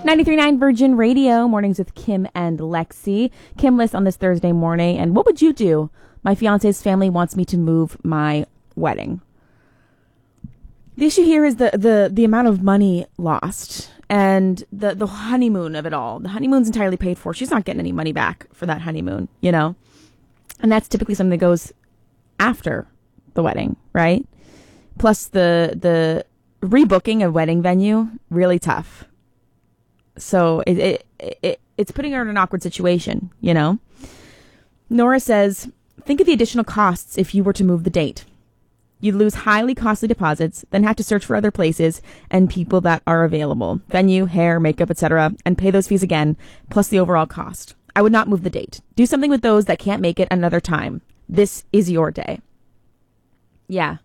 93.9 Virgin Radio, mornings with Kim and Lexi. Kim lists on this Thursday morning, and what would you do? My fiance's family wants me to move my wedding. The issue here is the amount of money lost and the honeymoon of it all. The honeymoon's entirely paid for. She's not getting any money back for that honeymoon, you know? And that's typically something that goes after the wedding, right? Plus the rebooking a wedding venue, really tough. So it's putting her in an awkward situation, you know? Nora says, think of the additional costs if you were to move the date. You'd lose highly costly deposits, then have to search for other places and people that are available. Venue, hair, makeup, etc. And pay those fees again, plus the overall cost. I would not move the date. Do something with those that can't make it another time. This is your day. Yeah.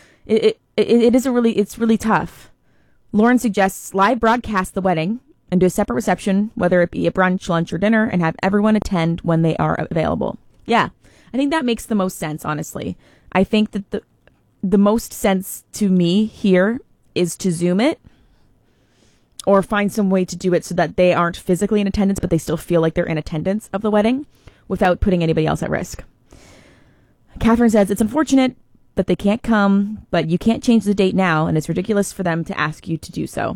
It's really tough. Lauren suggests live broadcast the wedding and do a separate reception, whether it be a brunch, lunch, or dinner, and have everyone attend when they are available. Yeah, I think that makes the most sense, honestly. I think that the most sense to me here is to Zoom it or find some way to do it so that they aren't physically in attendance, but they still feel like they're in attendance of the wedding without putting anybody else at risk. Catherine says, it's unfortunate that they can't come, but you can't change the date now, and it's ridiculous for them to ask you to do so.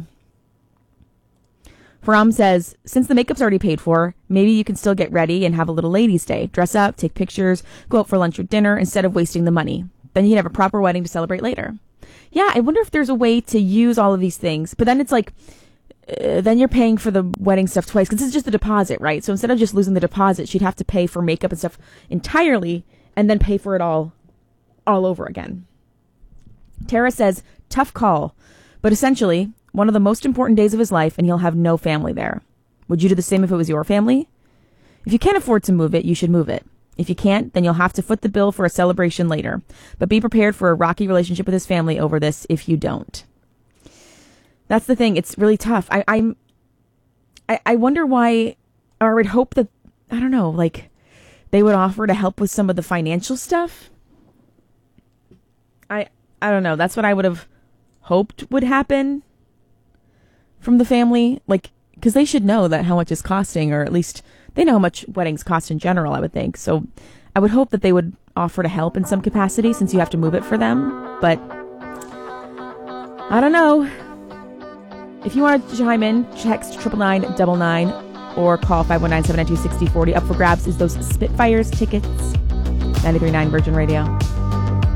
Faram says, since the makeup's already paid for, maybe you can still get ready and have a little ladies' day. Dress up, take pictures, go out for lunch or dinner instead of wasting the money. Then you can have a proper wedding to celebrate later. Yeah, I wonder if there's a way to use all of these things. But then it's like, then you're paying for the wedding stuff twice, because this is just the deposit, right? So instead of just losing the deposit, she'd have to pay for makeup and stuff entirely and then pay for it all over again. Tara says, tough call, but essentially one of the most important days of his life, and he'll have no family there. Would you do the same if it was your family? If you can't afford to move it, you should move it. If you can't, then you'll have to foot the bill for a celebration later. But be prepared for a rocky relationship with his family over this if you don't. That's the thing. It's really tough. I wonder why, or I would hope that, I don't know, like they would offer to help with some of the financial stuff. I don't know. That's what I would have hoped would happen from the family. Like, because they should know that how much it's costing, or at least they know how much weddings cost in general, I would think. So I would hope that they would offer to help in some capacity since you have to move it for them. But I don't know. If you want to chime in, text 99999 or call 519-792-6040. Up for grabs is those Spitfires tickets. 93.9 Virgin Radio.